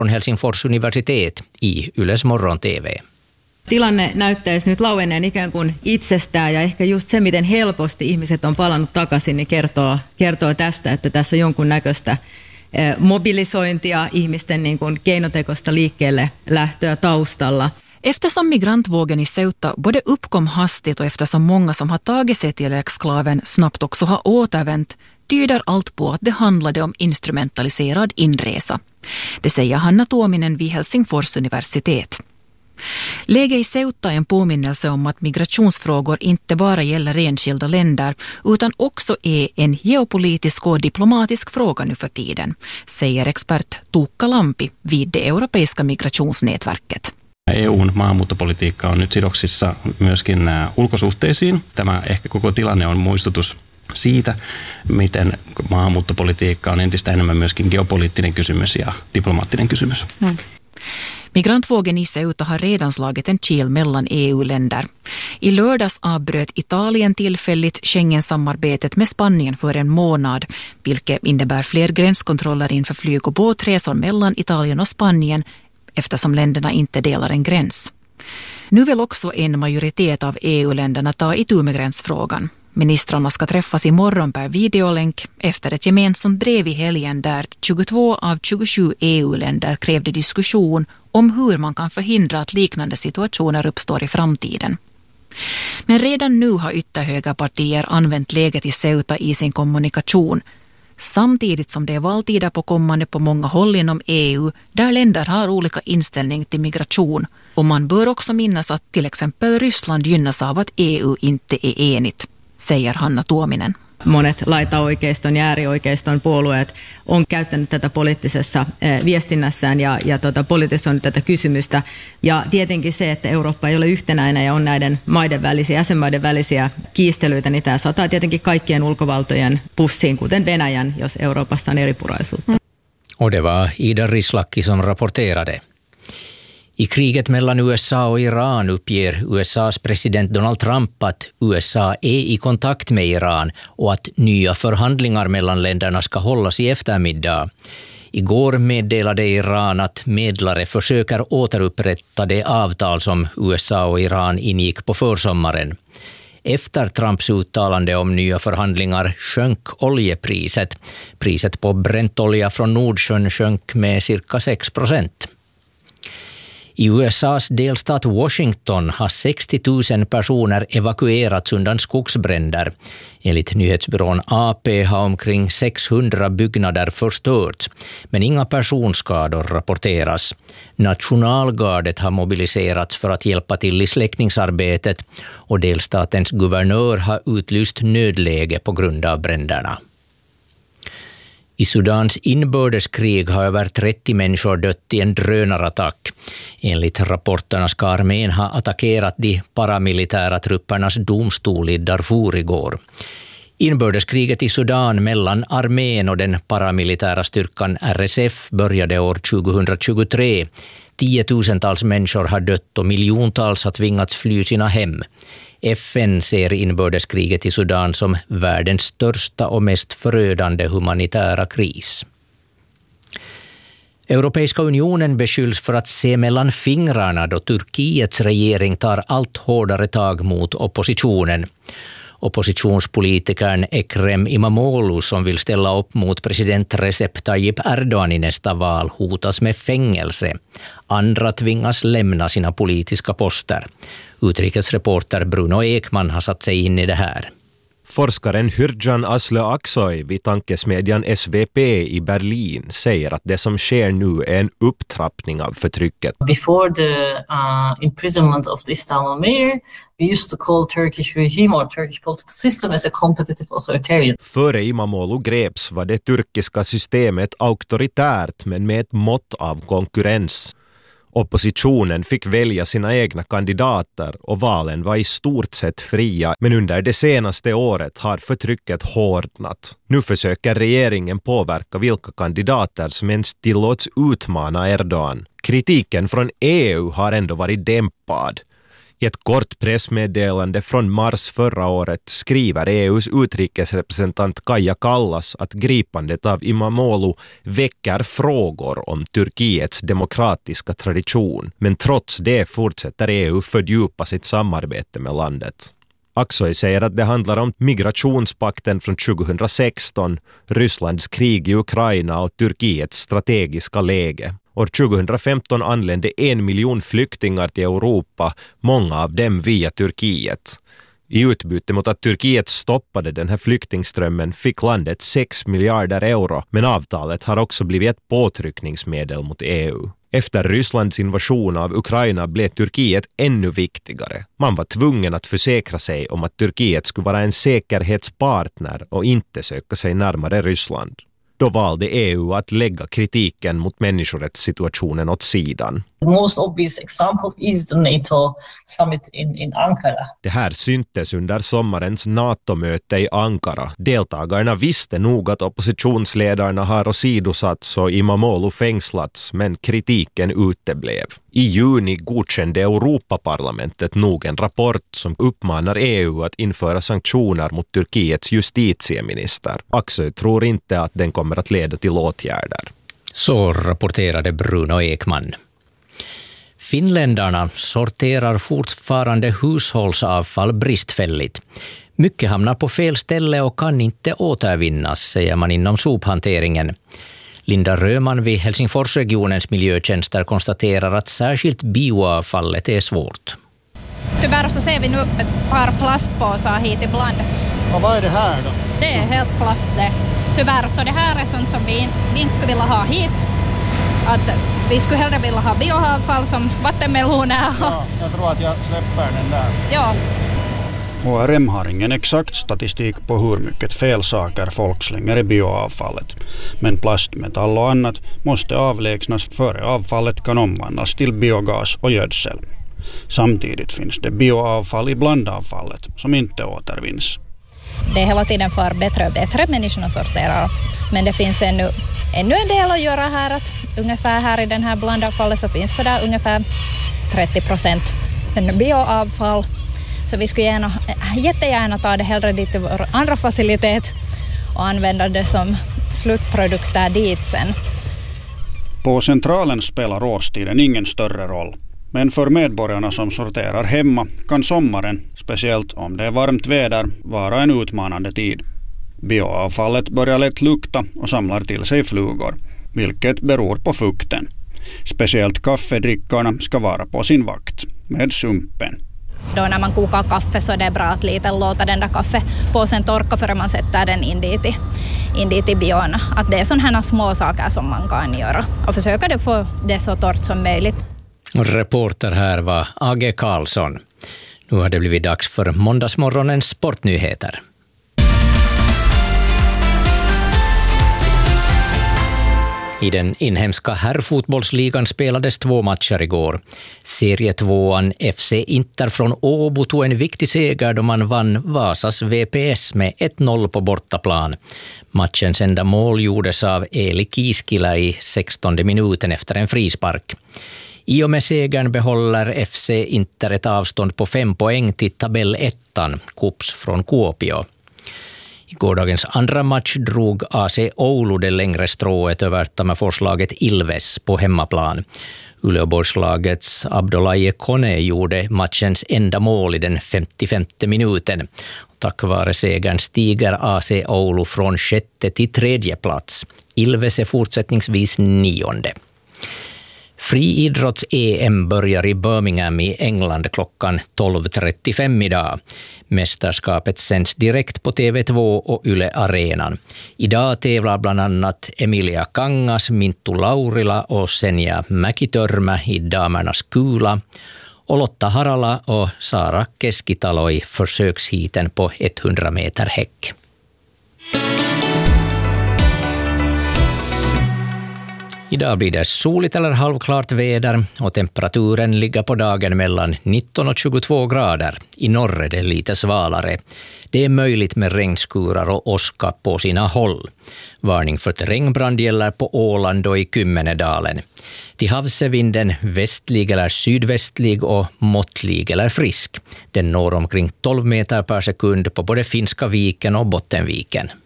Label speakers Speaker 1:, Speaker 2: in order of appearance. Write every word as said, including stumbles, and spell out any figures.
Speaker 1: från Helsingfors universitet i Yles morgon-T V.
Speaker 2: Tilanne näyttäisi nyt lauenneen ikään kuin itsestään ja ehkä just se, miten helposti ihmiset on palannut takaisin, niin kertoo, kertoo tästä, että tässä on jonkunnäköistä mobilisointia, ihmisten niin kuin keinotekoista liikkeelle lähtöä taustalla.
Speaker 3: Eftersom migrantvågen i Ceuta både uppkom hastigt och eftersom många som har tagit sig till exklaven snabbt också har återvänt, tyder allt på att det handlade om instrumentaliserad inresa. Det säger Hanna Tuominen vid Helsingfors universitet. Läget i Ceuta är en påminnelse om att migrationsfrågor inte bara gäller enskilda länder utan också är en geopolitisk och diplomatisk fråga nu för tiden, säger expert Tuukka Lampi vid det europeiska migrationsnätverket.
Speaker 4: E U:n maahanmuuttopolitiikka on nyt sidoksissa myöskin ulkosuhteisiin. Tämä ehkä koko tilanne on muistutus siitä, miten maahanmuuttopolitiikka on entistä enemmän myöskin geopoliittinen kysymys ja diplomaattinen kysymys.
Speaker 3: Mm. Migrantvågen i Ceuta har redan slagit en kil mellan E U-länder. I lördags avbröt Italien tillfälligt Schengen-samarbetet med Spanien för en månad, vilket innebär fler gränskontroller inför flyg- och båtresor mellan Italien och Spanien eftersom länderna inte delar en gräns. Nu vill också en majoritet av E U-länderna ta itu med gränsfrågan. Ministrarna ska träffas imorgon per videolänk efter ett gemensamt brev i helgen där tjugotvå av tjugosju E U-länder krävde diskussion om hur man kan förhindra att liknande situationer uppstår i framtiden. Men redan nu har ytterhögerpartier använt läget i Ceuta i sin kommunikation, samtidigt som det är valtider på kommande på många håll inom E U där länder har olika inställning till migration. Och man bör också minnas att till exempel Ryssland gynnas av att E U inte är enigt, säger Hanna Tuominen.
Speaker 2: Monet laitaoikeiston ja äärioikeiston puolueet on käyttänyt tätä poliittisessa viestinnässään ja, ja tota, politisoinut tätä kysymystä. Ja tietenkin se, että Eurooppa ei ole yhtenäinen ja on näiden maiden välisiä, jäsenmaiden välisiä kiistelyitä, niin tämä sataa tietenkin kaikkien ulkovaltojen pussiin, kuten Venäjän, jos Euroopassa on eripuraisuutta.
Speaker 1: Och det var Ida Rislaki som rapporterade. I kriget mellan U S A och Iran uppger U S A:s president Donald Trump att U S A är i kontakt med Iran och att nya förhandlingar mellan länderna ska hållas i eftermiddag. Igår meddelade Iran att medlare försöker återupprätta det avtal som U S A och Iran ingick på försommaren. Efter Trumps uttalande om nya förhandlingar sjönk oljepriset. Priset på Brentolja från Nordsjön sjönk med cirka sex procent. I U S A:s delstat Washington har sextio tusen personer evakuerats undan skogsbränder. Enligt nyhetsbyrån A P har omkring sexhundra byggnader förstörts, men inga personskador rapporteras. Nationalgardet har mobiliserats för att hjälpa till i släckningsarbetet och delstatens guvernör har utlyst nödläge på grund av bränderna. I Sudans inbördeskrig har över trettio människor dött i en drönarattack. Enligt rapporterna ska armén ha attackerat de paramilitära truppernas domstol i Darfur igår. Inbördeskriget i Sudan mellan armén och den paramilitära styrkan R S F började år tjugohundratjugotre. Tiotusentals människor har dött och miljontals har tvingats fly sina hem. F N ser inbördeskriget i Sudan som världens största och mest förödande humanitära kris. Europeiska unionen beskylls för att se mellan fingrarna då Turkiets regering tar allt hårdare tag mot oppositionen. Oppositionspolitikern Ekrem İmamoğlu som vill ställa upp mot president Recep Tayyip Erdogan i nästa val hotas med fängelse. Andra tvingas lämna sina politiska poster. Utrikesreporter Bruno Ekman har satt sig in i det här.
Speaker 5: Forskaren Hürjan Aslı Aksoy vid tankesmedjan S V P i Berlin säger att det som sker nu är en upptrappning av förtrycket.
Speaker 6: Before the uh, imprisonment of the Istanbul mayor, we used to call Turkish regime or Turkish political system as a competitive authoritarian.
Speaker 5: Före İmamoğlu greps var det turkiska systemet auktoritärt men med ett mått av konkurrens. Oppositionen fick välja sina egna kandidater och valen var i stort sett fria, men under det senaste året har förtrycket hårdnat. Nu försöker regeringen påverka vilka kandidater som ens tillåts utmana Erdogan. Kritiken från E U har ändå varit dämpad. I ett kort pressmeddelande från mars förra året skriver E U:s utrikesrepresentant Kaja Kallas att gripandet av Imamoglu väcker frågor om Turkiets demokratiska tradition, men trots det fortsätter E U fördjupa sitt samarbete med landet. Aksoy säger att det handlar om migrationspakten från tjugohundrasexton, Rysslands krig i Ukraina och Turkiets strategiska läge. År tjugohundrafemton anlände en miljon flyktingar till Europa, många av dem via Turkiet. I utbyte mot att Turkiet stoppade den här flyktingströmmen fick landet sex miljarder euro, men avtalet har också blivit ett påtryckningsmedel mot E U. Efter Rysslands invasion av Ukraina blev Turkiet ännu viktigare. Man var tvungen att försäkra sig om att Turkiet skulle vara en säkerhetspartner och inte söka sig närmare Ryssland. Då valde E U att lägga kritiken mot människorättssituationen åt sidan.
Speaker 6: The most obvious example is the NATO summit in, in Ankara.
Speaker 5: Det här syntes under sommarens NATO-möte i Ankara. Deltagarna visste nog att oppositionsledarna har åsidosatts och Imamoglu fängslats, men kritiken uteblev. I juni godkände Europaparlamentet nog en rapport som uppmanar E U att införa sanktioner mot Turkiets justitieminister. Aksoy tror inte att den kommer att leda till åtgärder.
Speaker 1: Så rapporterade Bruno Ekman. Finländarna sorterar fortfarande hushållsavfall bristfälligt. Mycket hamnar på fel ställe och kan inte återvinnas, säger man inom sophanteringen. Linda Röman vid Helsingforsregionens miljötjänster konstaterar att särskilt bioavfallet är svårt.
Speaker 7: Tyvärr så ser vi nu ett par plastpåsar hit ibland.
Speaker 8: Och vad är det här då?
Speaker 7: Det är helt plast det. Tyvärr, så det här är sånt som vi inte, vi inte skulle vilja ha hit. Att vi skulle hellre vilja ha bioavfall som vattenmeloner.
Speaker 8: Ja, jag tror att jag släpper den där.
Speaker 7: Ja.
Speaker 8: H R M har ingen exakt statistik på hur mycket fel saker folk slänger i bioavfallet. Men plastmetall och annat måste avlägsnas före avfallet kan omvandlas till biogas och gödsel. Samtidigt finns det bioavfall i blandavfallet som inte återvinns.
Speaker 7: Det är hela tiden för bättre och bättre människorna sorterar. Men det finns ännu, ännu en del att göra här. Att ungefär här i den här blandavfallet så finns det där ungefär trettio procent bioavfall. Så vi skulle gärna, jättegärna ta det hellre dit till vår andra facilitet och använda det som slutprodukter dit sen.
Speaker 8: På centralen spelar årstiden ingen större roll. Men för medborgarna som sorterar hemma kan sommaren, speciellt om det är varmt väder, vara en utmanande tid. Bioavfallet börjar lätt lukta och samlar till sig flugor, vilket beror på fukten. Speciellt kaffedrickarna ska vara på sin vakt med sumpen.
Speaker 7: Då när man kokar kaffe så är det bra att lite låta den där kaffepåsen torka före man sätter den in dit i, in dit i bion. Att det är sådana här små saker som man kan göra och försöka få det så torrt som möjligt.
Speaker 1: Reporter här var A G Karlsson. Nu har det blivit dags för måndagsmorgonens sportnyheter. I den inhemska herrfotbollsligan spelades två matcher igår. Serietvåan F C Inter från Åbo tog en viktig seger då man vann Vasas V P S med ett noll på bortaplan. Matchens enda mål gjordes av Eli Kiiskilä i sextonde minuten efter en frispark. I och med segern behåller F C Inter ett avstånd på fem poäng till tabellettan, Kups från Kuopio. I gårdagens andra match drog A C Oulu det längre strået över Tammerforslaget Ilves på hemmaplan. Uleåborgslagets Abdoulaye Kone gjorde matchens enda mål i den femtiofemte minuten. Tack vare segern stiger A C Oulu från sjätte till tredje plats. Ilves är fortsättningsvis nionde. Friidrotts-E M börjar i Birmingham i England klockan tolv trettiofem idag. Mästerskapet sänds direkt på T V två och Yle Arenan. Idag tävlar bland annat Emilia Kangas, Minttu Laurila och Senja Mäkitörmä i damernas kula och Lotta Harala och Sara Keskitalo i försöksheaten på hundra meter häck. Idag blir det soligt eller halvklart väder och temperaturen ligger på dagen mellan nitton och tjugotvå grader. I norr är det lite svalare. Det är möjligt med regnskurar och åska på sina håll. Varning för terrängbrand gäller på Åland och i Kymmenedalen. Till havs är vinden västlig eller sydvästlig och måttlig eller frisk. Den når omkring tolv meter per sekund på både Finska viken och Bottenviken.